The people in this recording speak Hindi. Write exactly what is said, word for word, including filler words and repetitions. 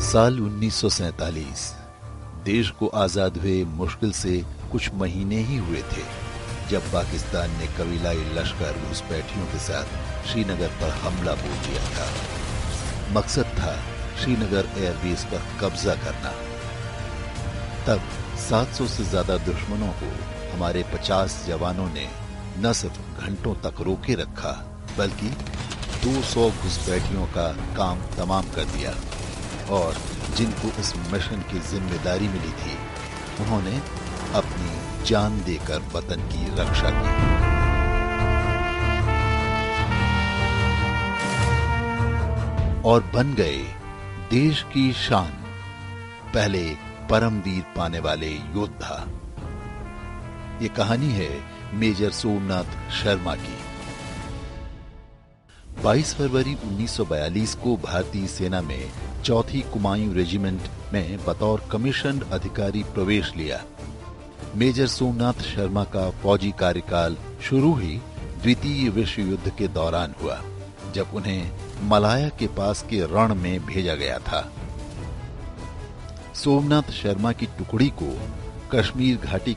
साल उन्नीस सौ सैतालीस। देश को आजाद हुए मुश्किल से कुछ महीने ही हुए थे जब पाकिस्तान ने कबीलाई लश्कर घुसपैठियों के साथ श्रीनगर पर हमला बोल दिया था। मकसद था श्रीनगर एयरबेस पर कब्जा करना। तब सात सौ से ज्यादा दुश्मनों को हमारे पचास जवानों ने न सिर्फ घंटों तक रोके रखा बल्कि दो सौ घुसपैठियों का काम तमाम कर दिया और जिनको इस मिशन की जिम्मेदारी मिली थी उन्होंने अपनी जान देकर वतन की रक्षा की। और बन गए देश की शान, पहले परमवीर पाने वाले योद्धा। ये कहानी है मेजर सोमनाथ शर्मा की। बाईस फरवरी उन्नीस सौ बयालीस को भारतीय सेना में चौथी कुमायूं रेजिमेंट में बतौर कमीशन अधिकारी प्रवेश लिया। मेजर सोमनाथ शर्मा का फौजी कार्यकाल शुरू ही द्वितीय विश्व युद्ध के दौरान हुआ, जब उन्हें मलाया के पास के रण में भेजा गया था। सोमनाथ शर्मा की टुकड़ी को कश्मीर घाटी